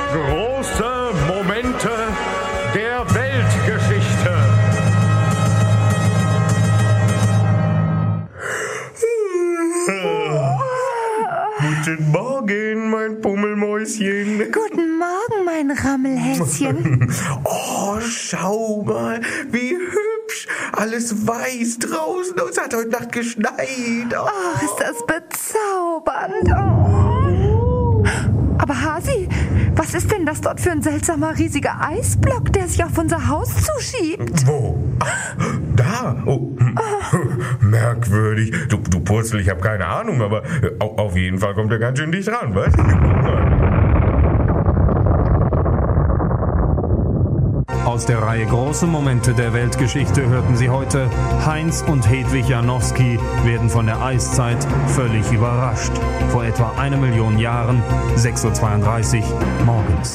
Große Momente der Weltgeschichte. Guten Morgen, mein Pummelmäuschen. Guten Morgen, mein Rammelhäschen. Oh, schau mal, wie hübsch. Alles weiß draußen und es hat heute Nacht geschneit. Oh. Ach, ist das bezaubernd. Oh. Aber Hasi, was ist denn das dort für ein seltsamer riesiger Eisblock, der sich auf unser Haus zuschiebt? Wo? Da? Oh. Merkwürdig. Du Purzel, ich habe keine Ahnung, aber auf jeden Fall kommt er ganz schön dicht ran, was? Aus der Reihe Große Momente der Weltgeschichte hörten Sie heute: Heinz und Hedwig Janowski werden von der Eiszeit völlig überrascht. Vor etwa 1 Million Jahren, 6:32 Uhr morgens.